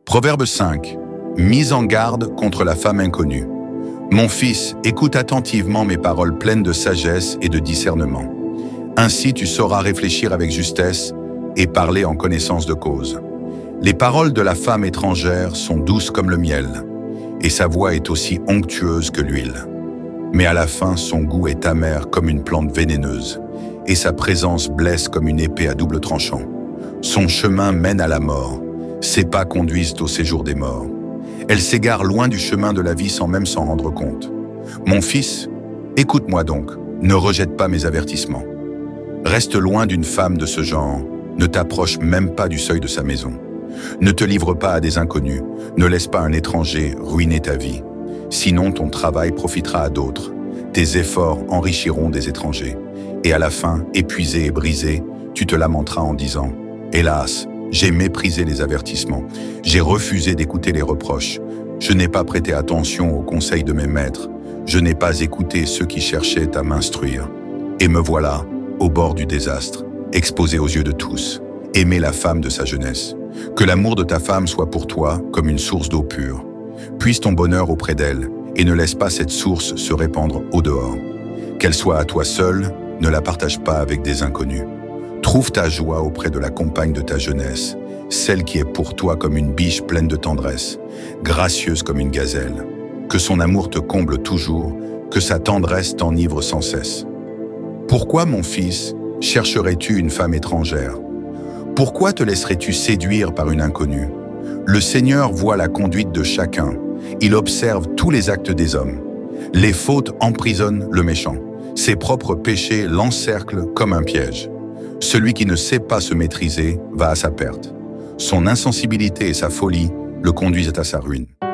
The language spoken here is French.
Proverbe 5. Mise en garde contre la femme inconnue. Mon fils, écoute attentivement mes paroles pleines de sagesse et de discernement. Ainsi tu sauras réfléchir avec justesse et parler en connaissance de cause. Les paroles de la femme étrangère sont douces comme le miel, et sa voix est aussi onctueuse que l'huile. Mais à la fin, son goût est amer comme une plante vénéneuse, et sa présence blesse comme une épée à double tranchant. Son chemin mène à la mort, ses pas conduisent au séjour des morts. Elle s'égare loin du chemin de la vie sans même s'en rendre compte. Mon fils, écoute-moi donc, ne rejette pas mes avertissements. Reste loin d'une femme de ce genre, ne t'approche même pas du seuil de sa maison. Ne te livre pas à des inconnus, ne laisse pas un étranger ruiner ta vie. Sinon ton travail profitera à d'autres, tes efforts enrichiront des étrangers. Et à la fin, épuisé et brisé, tu te lamenteras en disant « Hélas, j'ai méprisé les avertissements, j'ai refusé d'écouter les reproches, je n'ai pas prêté attention aux conseils de mes maîtres, je n'ai pas écouté ceux qui cherchaient à m'instruire. Et me voilà, au bord du désastre, exposé aux yeux de tous, aimer la femme de sa jeunesse. Que l'amour de ta femme soit pour toi comme une source d'eau pure. Puise ton bonheur auprès d'elle et ne laisse pas cette source se répandre au dehors. Qu'elle soit à toi seule, ne la partage pas avec des inconnus. Trouve ta joie auprès de la compagne de ta jeunesse, celle qui est pour toi comme une biche pleine de tendresse, gracieuse comme une gazelle. Que son amour te comble toujours, que sa tendresse t'enivre sans cesse. Pourquoi, mon fils, chercherais-tu une femme étrangère? Pourquoi te laisserais-tu séduire par une inconnue? Le Seigneur voit la conduite de chacun. Il observe tous les actes des hommes. Les fautes emprisonnent le méchant. Ses propres péchés l'encerclent comme un piège. Celui qui ne sait pas se maîtriser va à sa perte. Son insensibilité et sa folie le conduisent à sa ruine.